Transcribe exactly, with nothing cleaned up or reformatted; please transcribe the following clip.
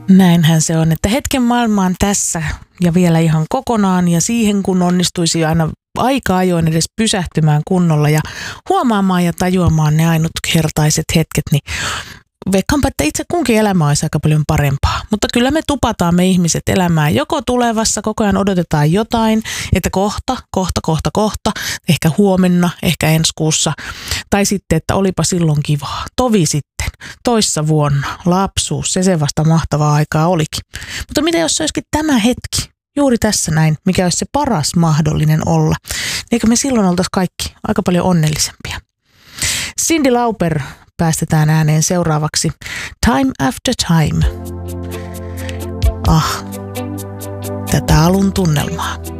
Näinhän se on, että hetken maailma on tässä ja vielä ihan kokonaan ja siihen kun onnistuisi aina aika ajoin edes pysähtymään kunnolla ja huomaamaan ja tajuamaan ne ainutkertaiset hetket, niin veikkaanpa, että itse kunkin elämä olisi aika paljon parempaa. Mutta kyllä me tupataan me ihmiset elämään joko tulevassa, koko ajan odotetaan jotain, että kohta, kohta, kohta, kohta, ehkä huomenna, ehkä ensi kuussa. Tai sitten, että olipa silloin kivaa, tovi sitten, toissa vuonna, lapsuus, se se vasta mahtavaa aikaa olikin. Mutta mitä jos se olisikin tämä hetki, juuri tässä näin, mikä olisi se paras mahdollinen olla. Eikö me silloin oltaisi kaikki aika paljon onnellisempia? Cyndi Lauper päästetään ääneen seuraavaksi. Time After Time. Ah, tätä alun tunnelmaa.